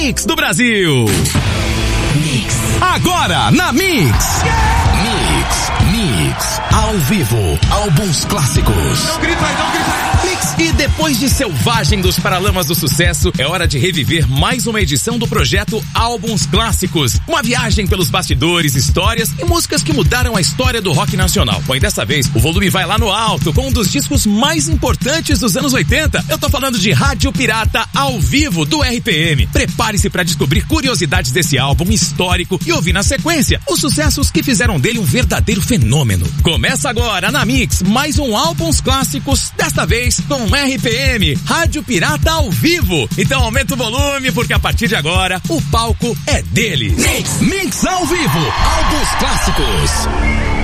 Mix do Brasil. Mix. Agora na Mix. Mix. Ao vivo. Álbuns clássicos. Não grita aí. Mix. E depois de Selvagem dos Paralamas do Sucesso, é hora de reviver mais uma edição do projeto Álbuns Clássicos. Uma viagem pelos bastidores, histórias e músicas que mudaram a história do rock nacional. Bom, e dessa vez o volume vai lá no alto com um dos discos mais importantes dos anos 80. Eu tô falando de Rádio Pirata ao vivo do RPM. Prepare-se para descobrir curiosidades desse álbum histórico e ouvir na sequência os sucessos que fizeram dele um verdadeiro fenômeno. Começa agora na Mix mais um Álbuns Clássicos, desta vez com RPM, Rádio Pirata ao vivo. Então aumenta o volume porque a partir de agora o palco é deles. Mix ao vivo, Álbuns Clássicos.